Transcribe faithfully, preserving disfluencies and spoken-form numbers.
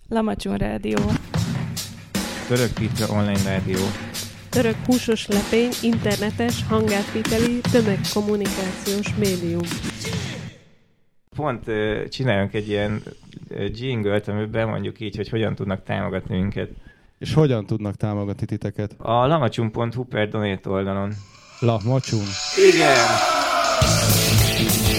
Lamacson Rádió. Török Pizza Online Rádió. Török húsos lepény, internetes, hangátviteli, tömegkommunikációs médium. Pont uh, csináljunk egy ilyen uh, jingle-t, amiben mondjuk így, hogy hogyan tudnak támogatni minket. És hogyan tudnak támogatni titeket? A lamacsun pont hu per donate oldalon. Lamacsun? Igen!